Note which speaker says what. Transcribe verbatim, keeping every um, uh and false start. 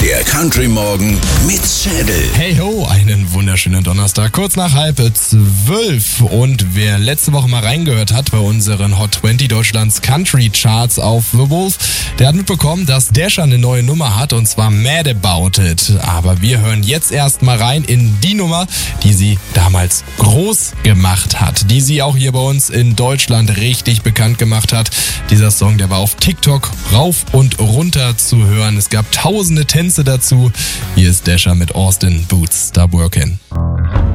Speaker 1: Der Country Morgen mit Schädel.
Speaker 2: Hey ho, einen wunderschönen Donnerstag, kurz nach halb zwölf. Und wer letzte Woche mal reingehört hat bei unseren Hot zwanzig Deutschlands Country Charts auf The Wolf, der hat mitbekommen, dass Dasher eine neue Nummer hat, und zwar Mad About It. Aber wir hören jetzt erst mal rein in die Nummer, die sie damals groß gemacht hat, die sie auch hier bei uns in Deutschland richtig bekannt gemacht hat. Dieser Song, der war auf TikTok rauf und runter zu hören. Es gab tausende Tänze dazu. Hier ist Dasher mit Austin Boots Stop Workin'.